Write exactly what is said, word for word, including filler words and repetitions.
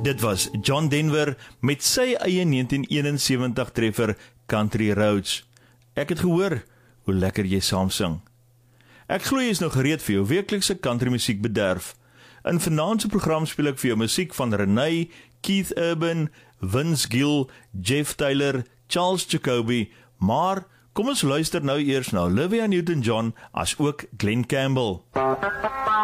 Dit was John Denver met sy eie negentien eenensewentig treffer Country Roads. Ek het gehoor hoe lekker jy saam sing. Ek glo jy is nou gereed vir jou weeklikse country musiek bederf. In vanaand se program speel ek vir jou musiek van Renee, Keith Urban, Vince Gill, Jeff Taylor, Charles Jacoby, maar kom ons luister nou eers na Olivia Newton-John as ook Glenn Campbell.